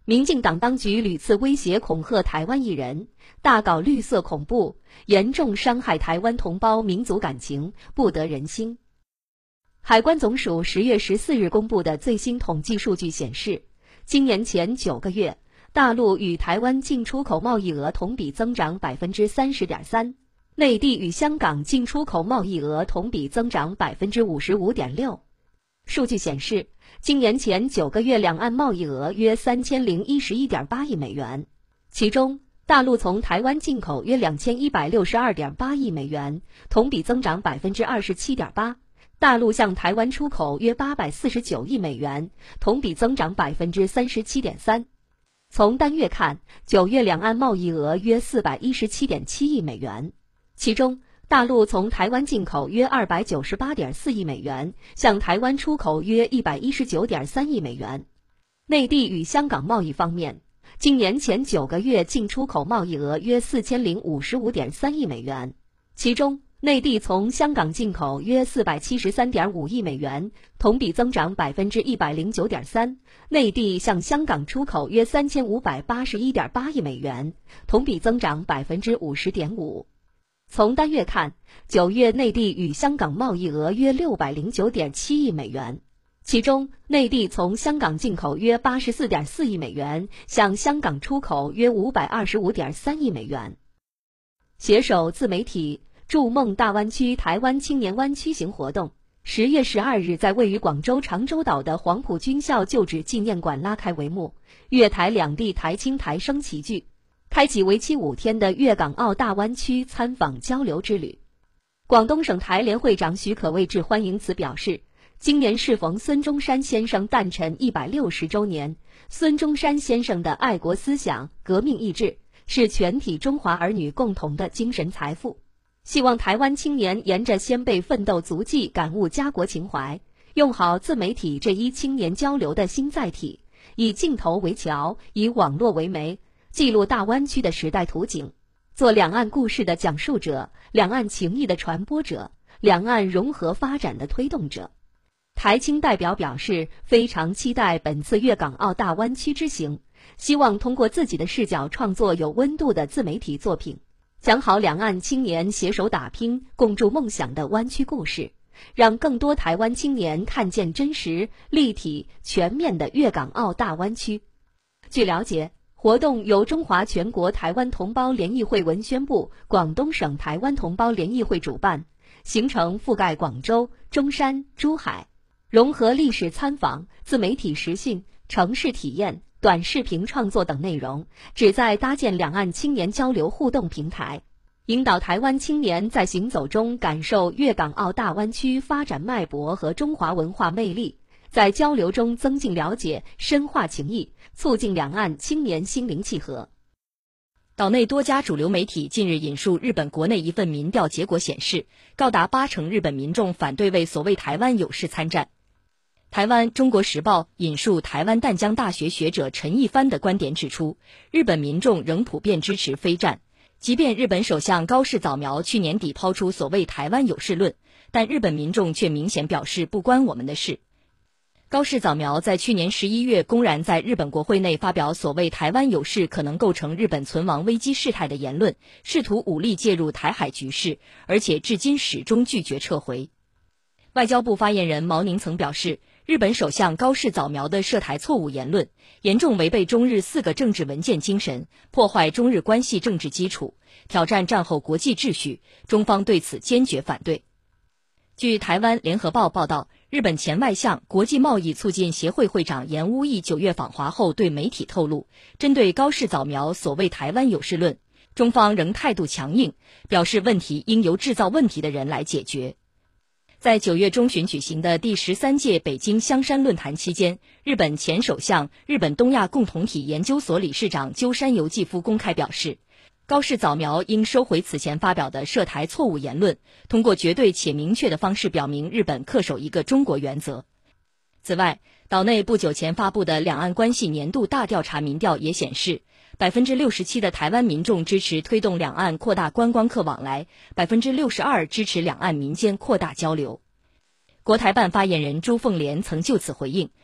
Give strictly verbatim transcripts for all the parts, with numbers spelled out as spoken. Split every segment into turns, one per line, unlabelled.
民进党当局屡次威胁恐吓台湾艺人，大搞绿色恐怖，严重伤害台湾同胞民族感情，不得人心。海关总署十月十四日公布的最新统计数据显示，今年前九个月，大陆与台湾进出口贸易额同比增长 百分之三十点三， 内地与香港进出口贸易额同比增长 百分之五十五点六。数据显示，今年前九个月两岸贸易额约 三千零一十一点八亿美元，其中大陆从台湾进口约 两千一百六十二点八亿美元，同比增长 百分之二十七点八， 大陆向台湾出口约八百四十九亿美元，同比增长 百分之三十七点三。从单月看，九月两岸贸易额约 四百一十七点七亿美元，其中大陆从台湾进口约 二百九十八点四亿美元，向台湾出口约 一百一十九点三亿美元。内地与香港贸易方面，今年前九个月进出口贸易额约 四千零五十五点三亿美元，其中内地从香港进口约 四百七十三点五亿美元，同比增长 百分之一百零九点三， 内地向香港出口约 三千五百八十一点八亿美元，同比增长 百分之五十点五。从单月看，九月内地与香港贸易额约 六百零九点七亿美元，其中内地从香港进口约 八十四点四亿美元，向香港出口约 五百二十五点三亿美元。携手自媒体筑梦大湾区台湾青年湾区行活动十月十二日在位于广州长洲岛的黄埔军校旧址纪念馆拉开帷幕，粤台两地台青台生齐聚，开启为期五天的粤港澳大湾区参访交流之旅。广东省台联会长许可卫致欢迎词表示，今年适逢孙中山先生诞辰一百六十周年，孙中山先生的爱国思想、革命意志是全体中华儿女共同的精神财富。希望台湾青年沿着先辈奋斗足迹感悟家国情怀，用好自媒体这一青年交流的新载体，以镜头为桥，以网络为媒，记录大湾区的时代图景，做两岸故事的讲述者，两岸情谊的传播者，两岸融合发展的推动者。台青代表表示，非常期待本次粤港澳大湾区之行，希望通过自己的视角创作有温度的自媒体作品，讲好两岸青年携手打拼、共筑梦想的湾区故事，让更多台湾青年看见真实、立体、全面的粤港澳大湾区。据了解，活动由中华全国台湾同胞联谊会文宣部、广东省台湾同胞联谊会主办，行程覆盖广州、中山、珠海，融合历史参访、自媒体实训、城市体验、短视频创作等内容，旨在搭建两岸青年交流互动平台，引导台湾青年在行走中感受粤港澳大湾区发展脉搏和中华文化魅力，在交流中增进了解、深化情谊，促进两岸青年心灵契合。
岛内多家主流媒体近日引述日本国内一份民调结果显示，高达八成日本民众反对为所谓台湾有事参战。台湾《中国时报》引述台湾淡江大学学者陈一帆的观点指出，日本民众仍普遍支持非战。即便日本首相高市早苗去年底抛出所谓台湾有事论，但日本民众却明显表示不关我们的事。高市早苗在去年十一月公然在日本国会内发表所谓台湾有事可能构成日本存亡危机事态的言论，试图武力介入台海局势，而且至今始终拒绝撤回。外交部发言人毛宁曾表示，日本首相高市早苗的涉台错误言论，严重违背中日四个政治文件精神，破坏中日关系政治基础，挑战战后国际秩序，中方对此坚决反对。据台湾联合报报道，日本前外相、国际贸易促进协会会长严乌义九月访华后对媒体透露，针对高市早苗所谓台湾有事论，中方仍态度强硬，表示问题应由制造问题的人来解决。在九月中旬举行的第十三届北京香山论坛期间，日本前首相、日本东亚共同体研究所理事长鸠山由纪夫公开表示，高市早苗应收回此前发表的涉台错误言论，通过绝对且明确的方式表明日本恪守一个中国原则。此外，岛内不久前发布的两岸关系年度大调查民调也显示，百分之六十七的台湾民众支持推动两岸扩大观光客往来，百分之六十二支持两岸民间扩大交流。国台办发言人朱凤莲曾就此回应，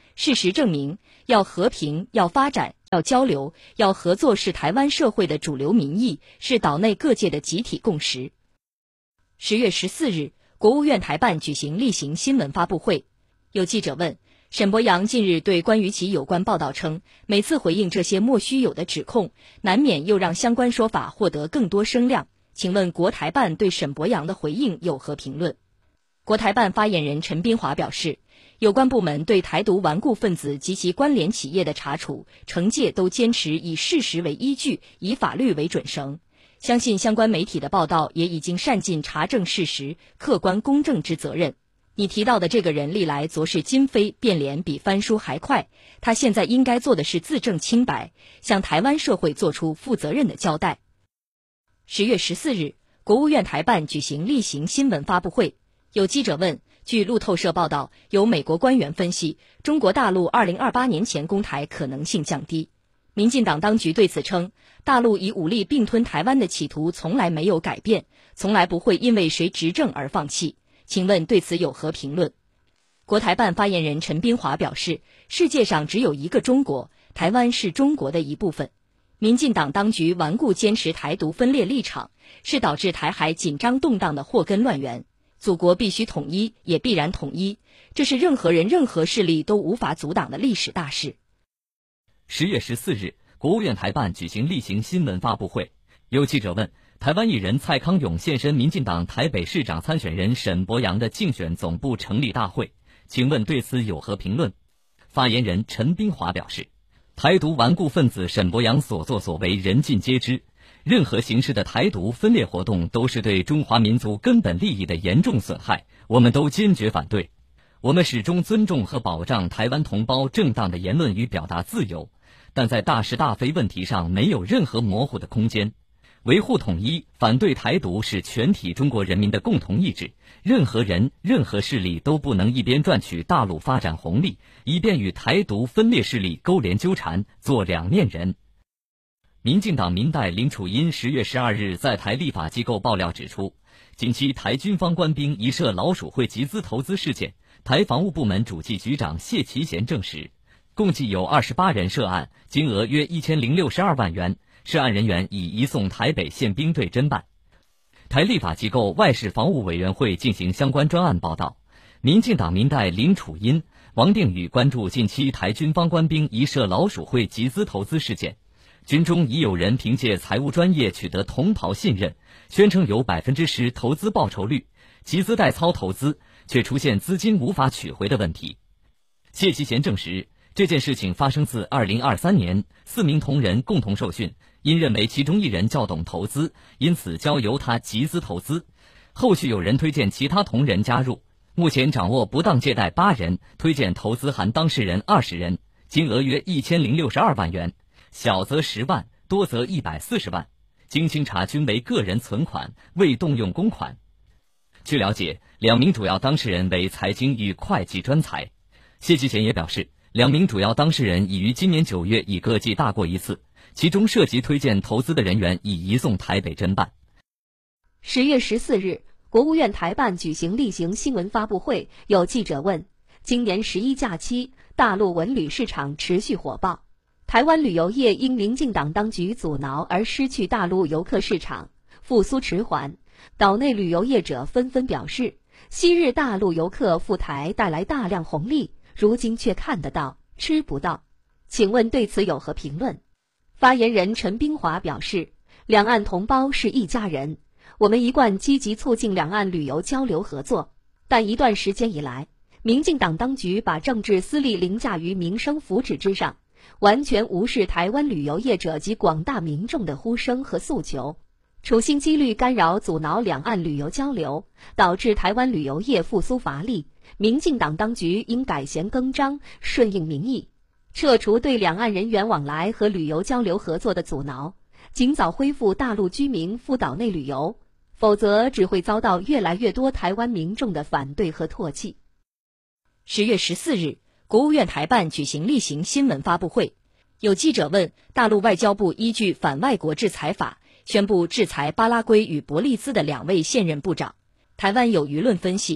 事实证明，要和平、要发展、要交流、要合作是台湾社会的主流民意，是岛内各界的集体共识。十月十四日，国务院台办举行例行新闻发布会，有记者问，沈伯洋近日对关于其有关报道称，每次回应这些莫须有的指控，难免又让相关说法获得更多声量。请问国台办对沈伯洋的回应有何评论？国台办发言人陈斌华表示，有关部门对台独顽固分子及其关联企业的查处、惩戒都坚持以事实为依据，以法律为准绳。相信相关媒体的报道也已经善尽查证事实、客观公正之责任。你提到的这个人历来昨是今非，变脸比翻书还快，他现在应该做的是自证清白，向台湾社会做出负责任的交代。十月十四日，国务院台办举行例行新闻发布会，有记者问，据路透社报道，有美国官员分析，中国大陆二零二八年前攻台可能性降低。民进党当局对此称，大陆以武力并吞台湾的企图从来没有改变，从来不会因为谁执政而放弃。请问对此有何评论？国台办发言人陈斌华表示，世界上只有一个中国，台湾是中国的一部分。民进党当局顽固坚持台独分裂立场，是导致台海紧张动荡的祸根乱源。祖国必须统一，也必然统一，这是任何人任何势力都无法阻挡的历史大事。
十月十四日，国务院台办举行例行新闻发布会，有记者问，台湾艺人蔡康永现身民进党台北市长参选人沈伯洋的竞选总部成立大会，请问对此有何评论？发言人陈斌华表示，台独顽固分子沈伯洋所作所为人尽皆知，任何形式的台独分裂活动都是对中华民族根本利益的严重损害，我们都坚决反对。我们始终尊重和保障台湾同胞正当的言论与表达自由，但在大是大非问题上没有任何模糊的空间。维护统一、反对台独是全体中国人民的共同意志，任何人、任何势力都不能一边赚取大陆发展红利，一边与台独分裂势力勾连纠缠，做两面人。民进党民代林楚茵十月十二日在台立法机构爆料指出，近期台军方官兵疑涉老鼠会集资投资事件，台防务部门主计局长谢其贤证实，共计有二十八人涉案，金额约一千零六十二万元。涉案人员已移送台北宪兵队侦办。台立法机构外事防务委员会进行相关专案报道，民进党民代林楚茵、王定宇关注近期台军方官兵疑涉老鼠会集资投资事件，军中已有人凭借财务专业取得同袍信任，宣称有百分之十投资报酬率，集资代操投资，却出现资金无法取回的问题。谢其贤证实，这件事情发生自二零二三年，四名同仁共同受训，因认为其中一人较懂投资，因此交由他集资投资。后续有人推荐其他同仁加入，目前掌握不当借贷八人，推荐投资含当事人二十人，金额约一千零六十二万元，小则十万，多则一百四十万。经清查均为个人存款，未动用公款。据了解，两名主要当事人为财经与会计专才。谢其贤也表示，两名主要当事人已于今年九月已各记大过一次，其中涉及推荐投资的人员已移送台北侦办。
十月十四日，国务院台办举行例行新闻发布会，有记者问，今年十一假期，大陆文旅市场持续火爆，台湾旅游业因民进党当局阻挠而失去大陆游客市场，复苏迟缓，岛内旅游业者纷纷表示，昔日大陆游客赴台带来大量红利，如今却看得到吃不到，请问对此有何评论？发言人陈斌华表示，两岸同胞是一家人，我们一贯积极促进两岸旅游交流合作，但一段时间以来，民进党当局把政治私利凌驾于民生福祉之上，完全无视台湾旅游业者及广大民众的呼声和诉求，处心积虑干扰阻挠两岸旅游交流，导致台湾旅游业复苏乏力。民进党当局应改弦更张，顺应民意，撤除对两岸人员往来和旅游交流合作的阻挠，尽早恢复大陆居民赴岛内旅游，否则只会遭到越来越多台湾民众的反对和唾弃。
十月十四日，国务院台办举行例行新闻发布会，有记者问，大陆外交部依据反外国制裁法，宣布制裁巴拉圭与伯利兹的两位现任部长。台湾有舆论分析，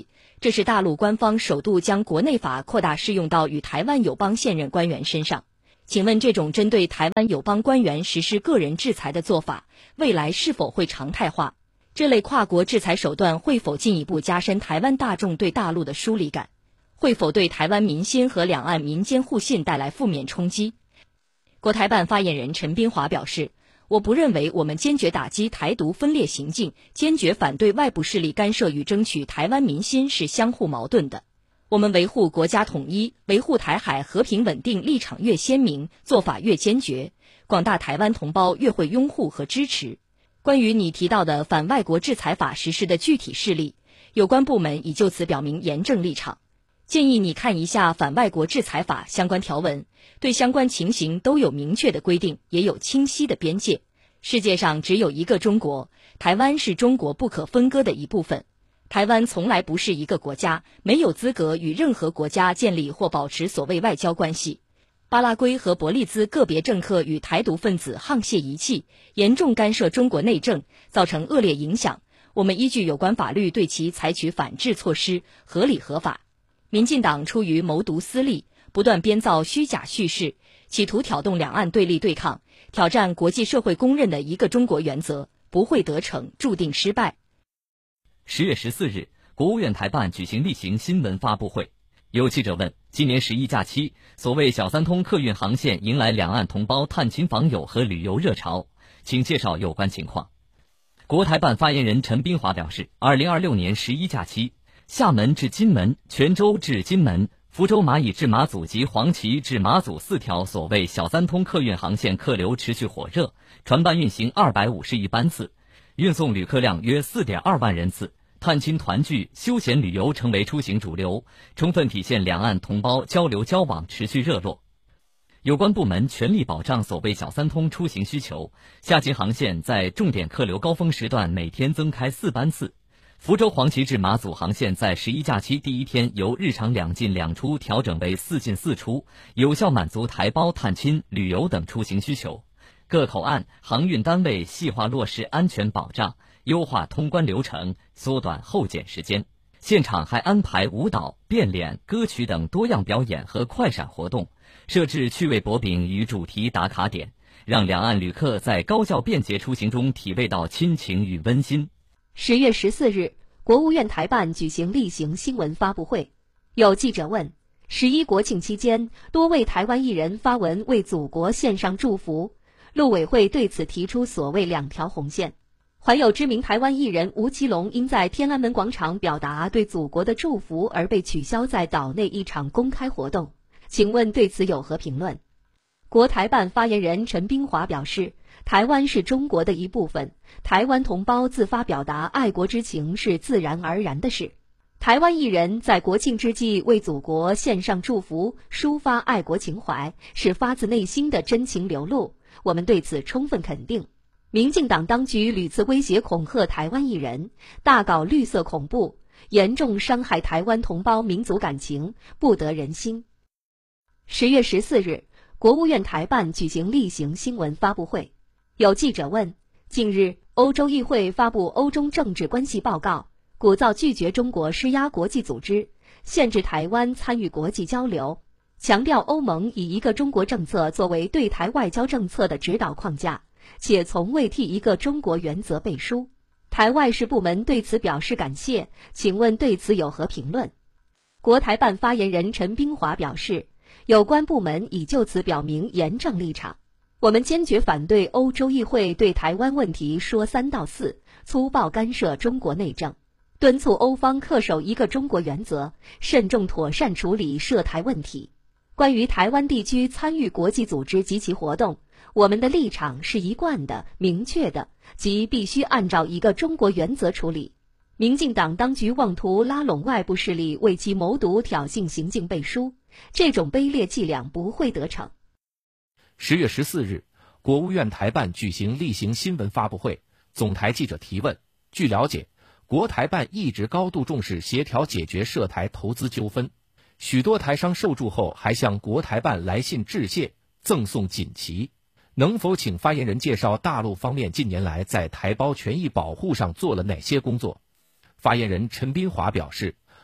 这是大陆官方首度将国内法扩大适用到与台湾友邦现任官员身上。请问这种针对台湾友邦官员实施个人制裁的做法，未来是否会常态化？这类跨国制裁手段会否进一步加深台湾大众对大陆的疏离感？会否对台湾民心和两岸民间互信带来负面冲击？国台办发言人陈斌华表示，我不认为我们坚决打击台独分裂行径，坚决反对外部势力干涉与争取台湾民心是相互矛盾的。我们维护国家统一、维护台海和平稳定立场越鲜明，做法越坚决，广大台湾同胞越会拥护和支持。关于你提到的反外国制裁法实施的具体事例，有关部门已就此表明严正立场。建议你看一下反外国制裁法相关条文，对相关情形都有明确的规定，也有清晰的边界。世界上只有一个中国，台湾是中国不可分割的一部分。台湾从来不是一个国家，没有资格与任何国家建立或保持所谓外交关系。巴拉圭和伯利兹个别政客与台独分子沆瀣一气，严重干涉中国内政，造成恶劣影响。我们依据有关法律对其采取反制措施，合理合法。民进党出于谋独私利，不断编造虚假叙事，企图挑动两岸对立对抗，挑战国际社会公认的一个中国原则，不会得逞，注定失败。
十月十四日，国务院台办举行例行新闻发布会。有记者问，今年十一假期，所谓小三通客运航线迎来两岸同胞探亲访友和旅游热潮，请介绍有关情况。国台办发言人陈斌华表示，二零二六年十一假期，厦门至金门、泉州至金门、福州蚂蚁至马祖及黄岐至马祖四条所谓小三通客运航线客流持续火热，船班运行二百五十亿班次，运送旅客量约 四点二万人次。探亲团聚、休闲旅游成为出行主流，充分体现两岸同胞交流交往持续热络。有关部门全力保障所谓小三通出行需求，下级航线在重点客流高峰时段每天增开四班次。福州黄岐至马祖航线在十一假期第一天由日常两进两出调整为四进四出，有效满足台胞探亲、旅游等出行需求。各口岸、航运单位细化落实安全保障，优化通关流程，缩短候检时间。现场还安排舞蹈、变脸、歌曲等多样表演和快闪活动，设置趣味薄饼与主题打卡点，让两岸旅客在高效便捷出行中体味到亲情与温馨。
十月十四日，国务院台办举行例行新闻发布会。有记者问，十一国庆期间，多位台湾艺人发文为祖国献上祝福，陆委会对此提出所谓两条红线。还有知名台湾艺人吴奇隆因在天安门广场表达对祖国的祝福而被取消在岛内一场公开活动，请问对此有何评论？国台办发言人陈斌华表示，台湾是中国的一部分，台湾同胞自发表达爱国之情是自然而然的事。台湾艺人在国庆之际为祖国献上祝福，抒发爱国情怀，是发自内心的真情流露，我们对此充分肯定。民进党当局屡次威胁恐吓台湾艺人，大搞绿色恐怖，严重伤害台湾同胞民族感情，不得人心。十月十四日，国务院台办举行例行新闻发布会。有记者问，近日欧洲议会发布欧中政治关系报告，鼓噪拒绝中国施压国际组织，限制台湾参与国际交流，强调欧盟以一个中国政策作为对台外交政策的指导框架，且从未替一个中国原则背书。台外事部门对此表示感谢，请问对此有何评论？国台办发言人陈斌华表示，有关部门已就此表明严正立场，我们坚决反对欧洲议会对台湾问题说三道四，粗暴干涉中国内政，敦促欧方恪守一个中国原则，慎重妥善处理涉台问题。关于台湾地区参与国际组织及其活动，我们的立场是一贯的、明确的，即必须按照一个中国原则处理。民进党当局妄图拉拢外部势力为其谋独挑衅行径背书，这种卑劣伎俩不会得逞。
十月十四日，国务院台办举行例行新闻发布会，总台记者提问。据了解，国台办一直高度重视协调解决涉台投资纠纷，许多台商受助后还向国台办来信致谢，赠送锦旗。能否请发言人介绍大陆方面近年来在台胞权益保护上做了哪些工作？发言人陈斌华表示，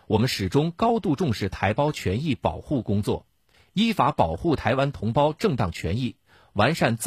我们始终高度重视台胞权益保护工作，依法保护台湾同胞正当权益，完善